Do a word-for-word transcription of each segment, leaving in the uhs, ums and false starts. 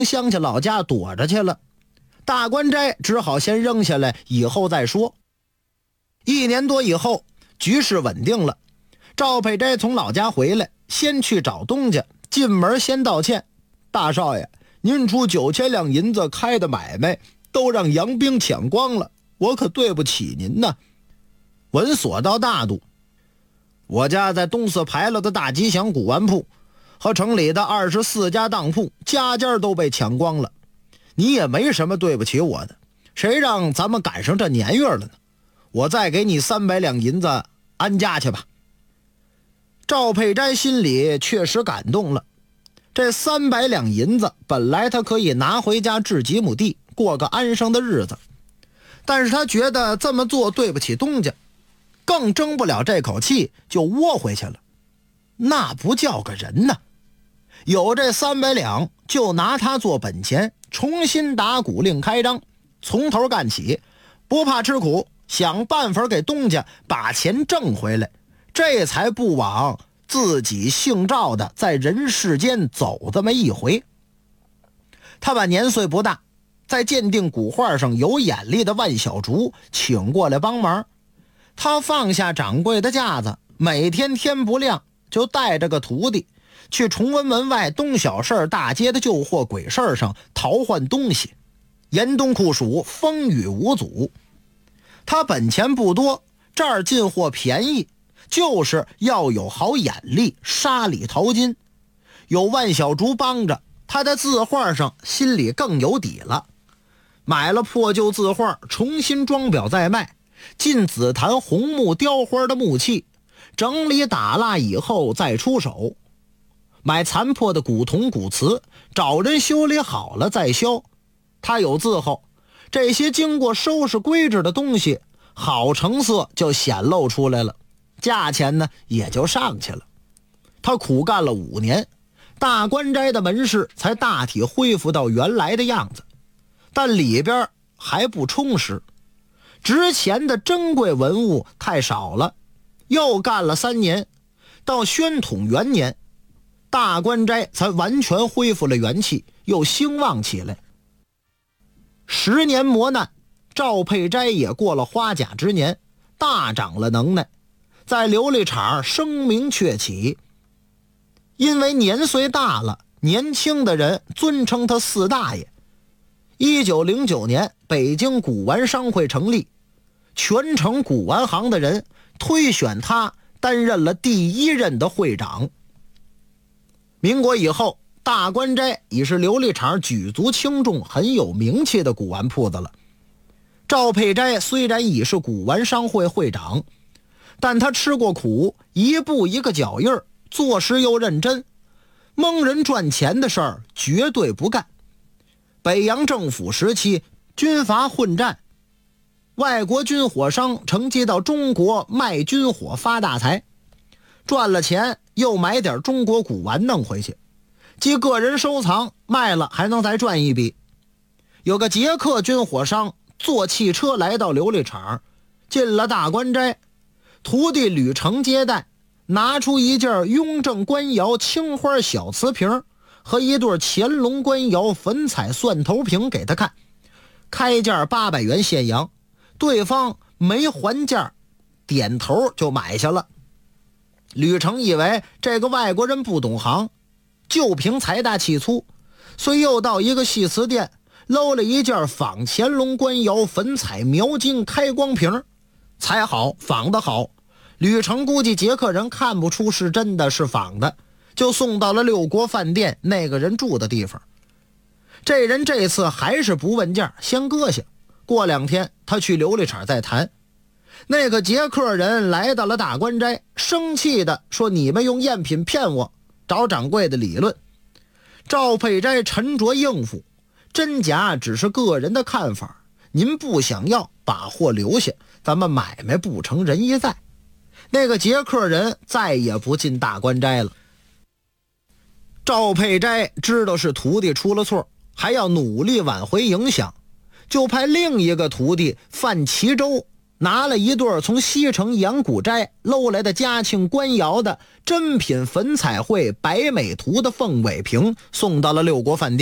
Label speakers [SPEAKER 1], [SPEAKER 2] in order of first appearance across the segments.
[SPEAKER 1] 乡下老家躲着去了。大官斋只好先扔下来，以后再说。一年多以后，局势稳定了，赵佩斋从老家回来，先去找东家，进门先道歉：大少爷，您出九千两银子开的买卖都让洋兵抢光了，我可对不起您呢。文所到大度：我家在东四牌楼的大吉祥古玩铺和城里的二十四家当铺，家家都被抢光了，你也没什么对不起我的，谁让咱们赶上这年月了呢？我再给你三百两银子安家去吧。赵佩斋心里确实感动了，这三百两银子本来他可以拿回家置几亩地，过个安生的日子，但是他觉得这么做对不起东家，更争不了这口气，就窝回去了。那不叫个人呢，有这三百两就拿它做本钱，重新打鼓另开张，从头干起，不怕吃苦，想办法给东家把钱挣回来，这才不枉自己姓赵的在人世间走这么一回。他把年岁不大，在鉴定古画上有眼力的万小竹请过来帮忙。他放下掌柜的架子，每天天不亮就带着个徒弟去崇文门外东小市大街的旧货鬼市上淘换东西，严冬酷暑，风雨无阻。他本钱不多，这儿进货便宜，就是要有好眼力，沙里淘金。有万小竹帮着，他在字画上心里更有底了。买了破旧字画，重新装裱再卖，进紫檀红木雕花的木器，整理打蜡以后再出手。买残破的古铜古瓷，找人修理好了再销。他有字后，这些经过收拾规制的东西，好成色就显露出来了，价钱呢也就上去了。他苦干了五年，大官斋的门市才大体恢复到原来的样子，但里边还不充实，值钱的珍贵文物太少了。又干了三年，到宣统元年，大官斋才完全恢复了元气，又兴旺起来。十年磨难，赵佩斋也过了花甲之年，大长了能耐，在琉璃厂声名鹊起。因为年岁大了，年轻的人尊称他四大爷。一九零九年，北京古玩商会成立，全城古玩行的人推选他担任了第一任的会长。民国以后，大官斋已是琉璃厂举足轻重、很有名气的古玩铺子了。赵佩斋虽然已是古玩商会会长，但他吃过苦，一步一个脚印儿，做事又认真，蒙人赚钱的事儿绝对不干。北洋政府时期，军阀混战，外国军火商乘机到中国卖军火发大财，赚了钱又买点中国古玩弄回去，即个人收藏，卖了还能再赚一笔。有个捷克军火商坐汽车来到琉璃厂，进了大官斋，徒弟吕成接待，拿出一件雍正官窑青花小瓷瓶和一对乾隆官窑粉彩蒜头瓶给他看，开价八百元现洋，对方没还价，点头就买下了。吕成以为这个外国人不懂行，就凭财大气粗，遂又到一个细瓷店搂了一件仿乾隆官窑粉彩描金开光瓶，才好，仿得好。吕成估计捷克人看不出是真的是仿的，就送到了六国饭店那个人住的地方。这人这次还是不问价，先搁下，过两天他去琉璃厂再谈。那个捷克人来到了大官斋，生气的说：你们用赝品骗我，找掌柜的理论。赵佩斋沉着应付：真假只是个人的看法，您不想要把货留下，咱们买卖不成仁义在。那个捷克人再也不进大官斋了。赵佩斋知道是徒弟出了错，还要努力挽回影响，就派另一个徒弟范其洲拿了一对从西城阳谷斋搂来的嘉庆官窑的珍品粉彩绘白美图的凤尾瓶，送到了六国饭店，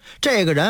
[SPEAKER 1] 这个人